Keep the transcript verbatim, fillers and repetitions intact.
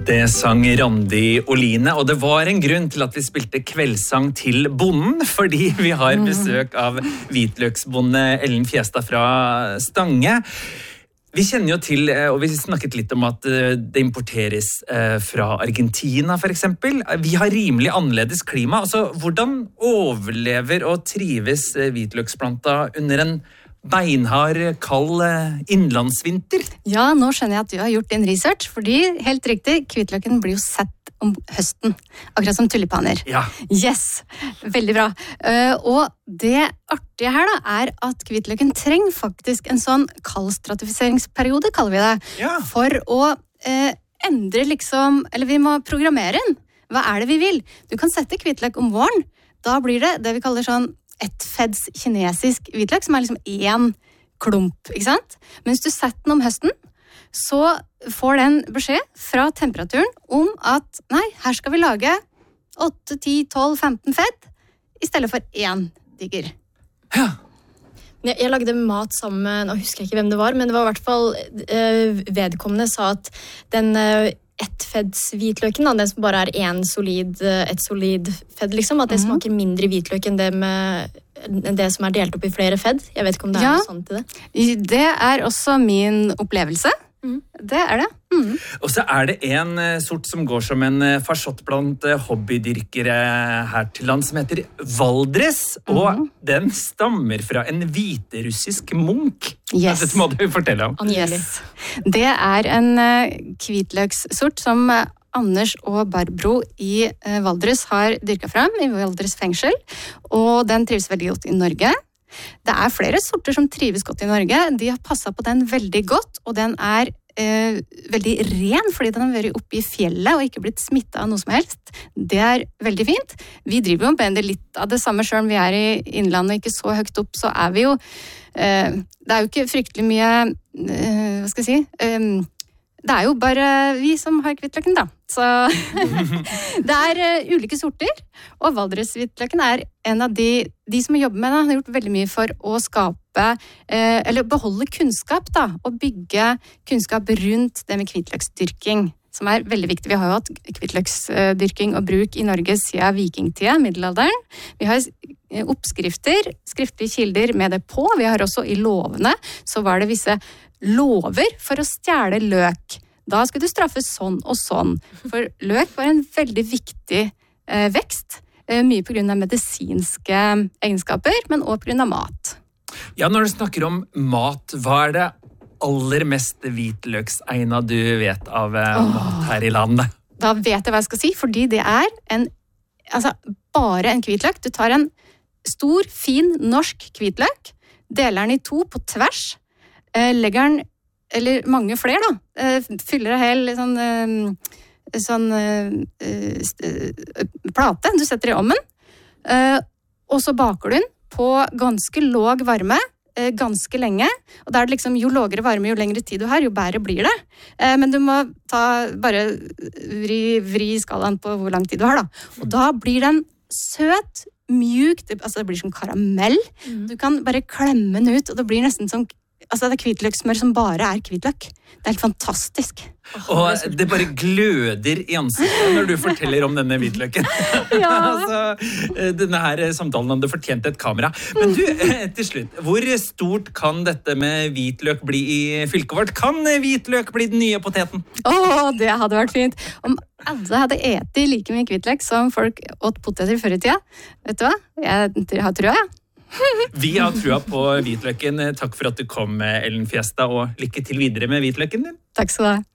Det sang Randi Oline, og det var en grunn til at vi spilte kveldssang til bonden, fordi vi har besøk av hvitløksbonde Ellen Fjestad fra Stange. Vi kjenner jo til, og vi snakket litt om at det importeres fra Argentina for eksempel. Vi har rimelig annerledes klima. Altså, hvordan overlever og trives hvitløksplanta under en beinhard, kald innlandsvinter? Ja, nå skjønner jeg at du har gjort din research, fordi helt riktig, hvitløken blir jo sett om høsten, akkurat som tulipaner. Ja. Yes, veldig bra. Uh, og det artige her da, er at hvitløken trenger faktisk en sånn kaldstratifiseringsperiode, kaller vi det, Ja. for å uh, endre liksom, eller vi må programmere den. Hva er det vi vil? Du kan sette hvitløk om våren, da blir det det vi kaller sånn ettfeds kinesisk hvitløk, som er liksom én klump, ikke sant? Men hvis du setter den om høsten, så får den beskjed fra temperaturen om at, nei, her skal vi lage åtte, ti, tolv, femten fedd, i stedet for én digger. Ja. Jeg, jeg lagde mat sammen med, nå husker jeg ikke hvem det var, men det var i hvert fall øh, vedkommende sa at den øh, ettfeds hvitløken, da, den som bare er en solid, et solid fedd, liksom, at det mm-hmm. smaker mindre hvitløk enn det, med, enn det som er delt opp i flere fedd. Jeg vet ikke om det er ja, noe sånt til det. Det er også min opplevelse. Mm. Det er det. Mm. Og så er det en sort som går som en farsott blant hobbydyrkere her til land, som heter Valdres, mm. og den stammer fra en hviterussisk munk. Yes. Dette må du fortelle om. Yes. Det er en uh, hvitløkssort som uh, Anders og Barbro i uh, Valdres har dyrket frem i Valdres fengsel, og den trives veldig godt i Norge. Det er flere sorter som trives godt i Norge. De har passet på den veldig godt, og den er eh, veldig ren, fordi den har vært oppe i fjellet og ikke blitt smittet av noe som helst. Det er veldig fint. Vi driver jo med litt av det samme, selv om vi er i innlandet og ikke så høyt opp, så er vi jo, eh, det er jo ikke fryktelig mye, eh, hva skal jeg si, eh, det er jo bare vi som har hvitløken, da. Så det er uh, ulike sorter, og Valdres-hvitløken er en av de, de som jobber med det, har gjort veldig mye for å skape, uh, eller beholde kunnskap, da, og bygge kunnskap rundt det med hvitløksdyrking, som er veldig viktig. Vi har jo hatt hvitløksdyrking og bruk i Norge siden vikingtida, middelalderen. Vi har oppskrifter, skriftlige kilder med det på. Vi har også i lovene, så var det visse lover for å stjele løk. Da skulle du straffes sånn og sånn. For løk var en veldig viktig eh, vekst, eh, mye på grunn av medisinske egenskaper, men også på grunn av mat. Ja, når du snakker om mat, hva er det aller mest hvitløksegna du vet av eh, oh. mat her i landet? Da vet jeg hva jeg skal si, fordi det er en, altså, bare en hvitløk. Du tar en stor, fin norsk hvitløk, deler den i to på tvers, legger den, eller mange flere da, fyller det hel sånn, sånn plate, du setter i ovnen, og så baker du den på ganske låg varme, ganske lenge, og da er det liksom, jo lågere varme, jo lengre tid du har, jo bedre blir det. Men du må ta, bare vri, vri skalaen på hvor lang tid du har da. Og da blir den søt, mjuk, det, altså det blir som karamell. Mm. Du kan bare klemme den ut, og det blir nesten som altså det er hvitløksmør som bare er hvitløk. Det er helt fantastisk. Og det bare gløder i ansiktet når du forteller om denne hvitløken. Ja. altså, denne her samtalen hadde fortjent et kamera. Men du, til slutt, hvor stort kan dette med hvitløk bli i fylket vårt? Kan hvitløk bli den nye poteten? Åh, det hadde vært fint. Om alle hadde etet like mye hvitløk som folk åt poteter før i tida. Vet du hva? Jeg har trua, jeg. Vi har trua på hvitløken. Takk for at du kom, Ellen Fjestad, og lykke til videre med hvitløken din. Takk skal du ha.